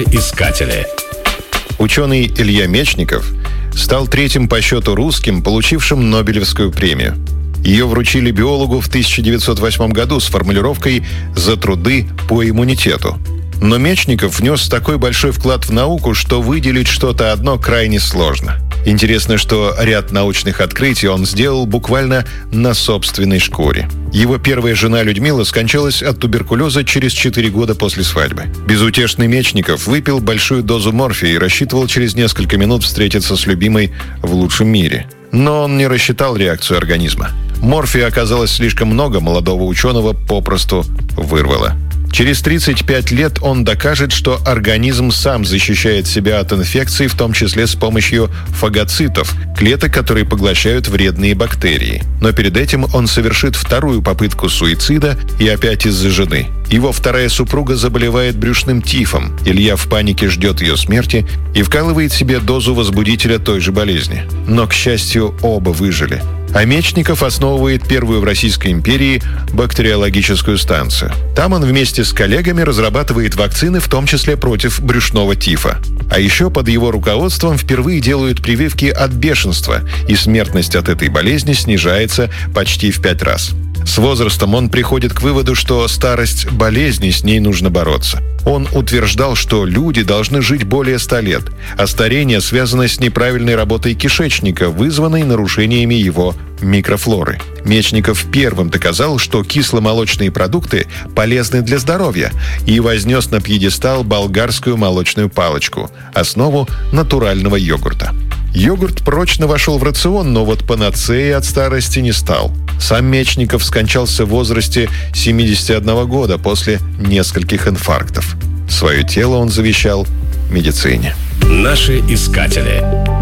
Искатели. Ученый Илья Мечников стал третьим по счету русским, получившим Нобелевскую премию. Ее вручили биологу в 1908 году с формулировкой «за труды по иммунитету». Но Мечников внес такой большой вклад в науку, что выделить что-то одно крайне сложно. Интересно, что ряд научных открытий он сделал буквально на собственной шкуре. Его первая жена Людмила скончалась от туберкулеза через 4 года после свадьбы. Безутешный Мечников выпил большую дозу морфия и рассчитывал через несколько минут встретиться с любимой в лучшем мире. Но он не рассчитал реакцию организма. Морфия оказалось слишком много, молодого ученого попросту вырвало. Через 35 лет он докажет, что организм сам защищает себя от инфекций, в том числе с помощью фагоцитов, клеток, которые поглощают вредные бактерии. Но перед этим он совершит вторую попытку суицида, и опять из-за жены. Его вторая супруга заболевает брюшным тифом. Илья в панике ждет ее смерти и вкалывает себе дозу возбудителя той же болезни. Но, к счастью, оба выжили. А Мечников основывает первую в Российской империи бактериологическую станцию. Там он вместе с коллегами разрабатывает вакцины, в том числе против брюшного тифа. А еще под его руководством впервые делают прививки от бешенства, и смертность от этой болезни снижается почти в 5 раз. С возрастом он приходит к выводу, что старость – болезнь, и с ней нужно бороться. Он утверждал, что люди должны жить более 100 лет, а старение связано с неправильной работой кишечника, вызванной нарушениями его микрофлоры. Мечников первым доказал, что кисломолочные продукты полезны для здоровья, и вознес на пьедестал болгарскую молочную палочку – основу натурального йогурта. Йогурт прочно вошел в рацион, но вот панацеей от старости не стал. Сам Мечников скончался в возрасте 71 года после нескольких инфарктов. Свое тело он завещал медицине. Наши искатели.